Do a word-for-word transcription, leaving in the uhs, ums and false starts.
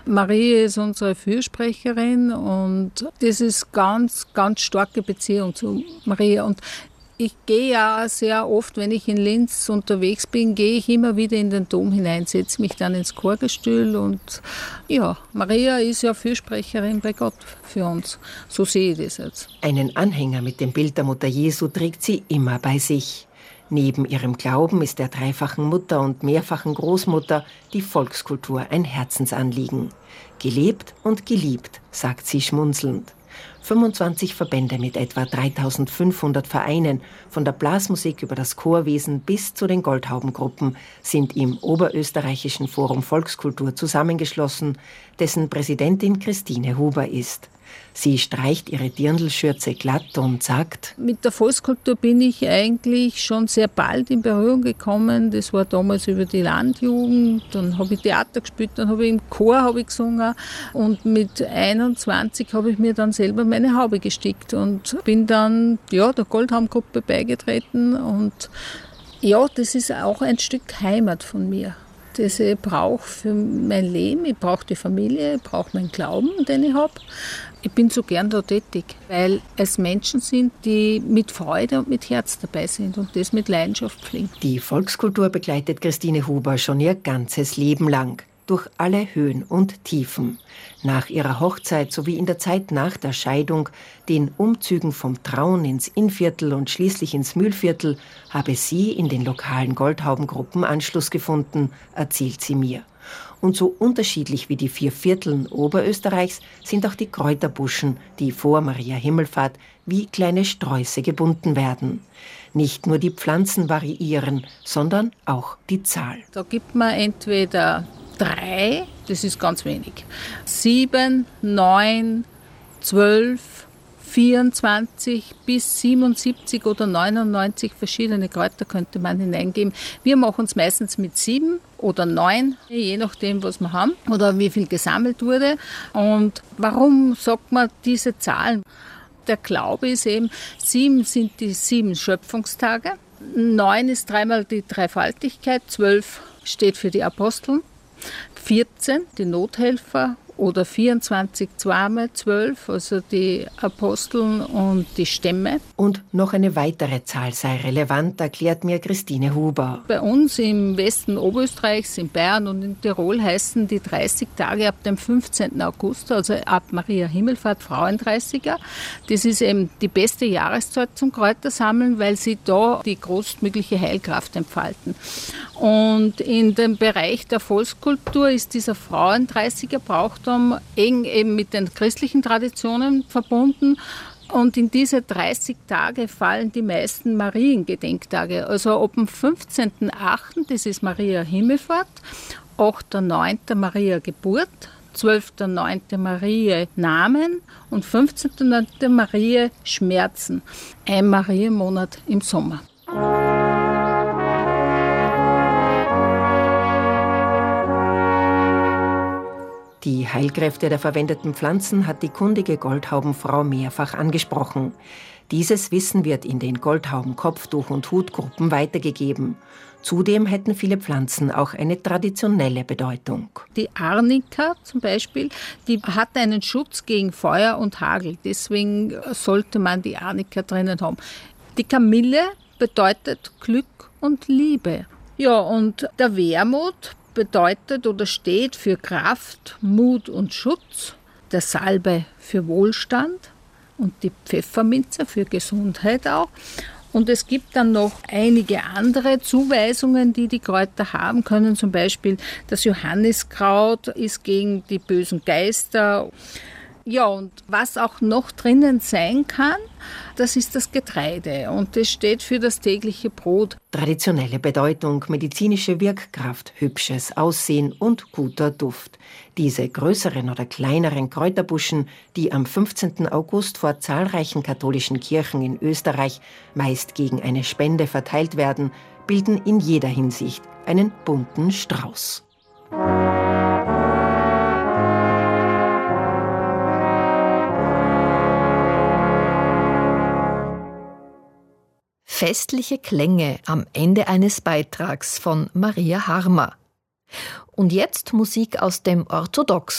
Maria ist unsere Fürsprecherin und das ist ganz, ganz starke Beziehung zu Maria. Und ich gehe ja sehr oft, wenn ich in Linz unterwegs bin, gehe ich immer wieder in den Dom hinein, setze mich dann ins Chorgestühl und ja, Maria ist ja Fürsprecherin bei Gott für uns. So sehe ich das jetzt. Einen Anhänger mit dem Bild der Mutter Jesu trägt sie immer bei sich. Neben ihrem Glauben ist der dreifachen Mutter und mehrfachen Großmutter die Volkskultur ein Herzensanliegen. Gelebt und geliebt, sagt sie schmunzelnd. fünfundzwanzig Verbände mit etwa dreitausendfünfhundert Vereinen, von der Blasmusik über das Chorwesen bis zu den Goldhaubengruppen, sind im Oberösterreichischen Forum Volkskultur zusammengeschlossen, dessen Präsidentin Christine Huber ist. Sie streicht ihre Dirndlschürze glatt und sagt: Mit der Volkskultur bin ich eigentlich schon sehr bald in Berührung gekommen. Das war damals über die Landjugend. Dann habe ich Theater gespielt, dann habe ich im Chor habe ich gesungen. Und mit einundzwanzig habe ich mir dann selber meine Haube gestickt und bin dann ja, der Goldhaubengruppe beigetreten. Und ja, das ist auch ein Stück Heimat von mir, das ich brauche für mein Leben. Ich brauche die Familie, ich brauche meinen Glauben, den ich habe. Ich bin so gern da tätig, weil es Menschen sind, die mit Freude und mit Herz dabei sind und das mit Leidenschaft pflegen. Die Volkskultur begleitet Christine Huber schon ihr ganzes Leben lang, durch alle Höhen und Tiefen. Nach ihrer Hochzeit sowie in der Zeit nach der Scheidung, den Umzügen vom Traun ins Innviertel und schließlich ins Mühlviertel, habe sie in den lokalen Goldhaubengruppen Anschluss gefunden, erzählt sie mir. Und so unterschiedlich wie die vier Vierteln Oberösterreichs sind auch die Kräuterbuschen, die vor Maria Himmelfahrt wie kleine Sträuße gebunden werden. Nicht nur die Pflanzen variieren, sondern auch die Zahl. Da gibt man entweder drei, das ist ganz wenig, sieben, neun, zwölf, vierundzwanzig bis siebenundsiebzig oder neunundneunzig verschiedene Kräuter könnte man hineingeben. Wir machen es meistens mit sieben oder neun, je nachdem, was wir haben oder wie viel gesammelt wurde. Und warum sagt man diese Zahlen? Der Glaube ist eben, sieben sind die sieben Schöpfungstage, neun ist dreimal die Dreifaltigkeit, zwölf steht für die Aposteln, vierzehn die Nothelfer oder vierundzwanzig zweimal zwölf, also die Aposteln und die Stämme. Und noch eine weitere Zahl sei relevant, erklärt mir Christine Huber. Bei uns im Westen Oberösterreichs, in Bayern und in Tirol heißen die dreißig Tage ab dem fünfzehnten August, also ab Maria Himmelfahrt Frauendreißiger. Das ist eben die beste Jahreszeit zum Kräutersammeln, weil sie da die größtmögliche Heilkraft entfalten. Und in dem Bereich der Volkskultur ist dieser Frauendreißiger Brauchtum eng eben mit den christlichen Traditionen verbunden. Und in diese dreißig Tage fallen die meisten Mariengedenktage. Also ab dem fünfzehnten achten, das ist Maria Himmelfahrt, achten neunten Maria Geburt, zwölften neunten Maria Namen und fünfzehnten neunten Maria Schmerzen. Ein Marienmonat im Sommer. Die Heilkräfte der verwendeten Pflanzen hat die kundige Goldhaubenfrau mehrfach angesprochen. Dieses Wissen wird in den Goldhauben-Kopftuch- und Hutgruppen weitergegeben. Zudem hätten viele Pflanzen auch eine traditionelle Bedeutung. Die Arnika zum Beispiel, die hat einen Schutz gegen Feuer und Hagel. Deswegen sollte man die Arnika drinnen haben. Die Kamille bedeutet Glück und Liebe. Ja, und der Wermut bedeutet oder steht für Kraft, Mut und Schutz, der Salbei für Wohlstand und die Pfefferminze für Gesundheit auch. Und es gibt dann noch einige andere Zuweisungen, die die Kräuter haben können. Zum Beispiel das Johanniskraut ist gegen die bösen Geister. Ja, und was auch noch drinnen sein kann, das ist das Getreide und das steht für das tägliche Brot. Traditionelle Bedeutung, medizinische Wirkkraft, hübsches Aussehen und guter Duft. Diese größeren oder kleineren Kräuterbuschen, die am fünfzehnten August vor zahlreichen katholischen Kirchen in Österreich meist gegen eine Spende verteilt werden, bilden in jeder Hinsicht einen bunten Strauß. Festliche Klänge am Ende eines Beitrags von Maria Harmer. Und jetzt Musik aus dem orthodoxen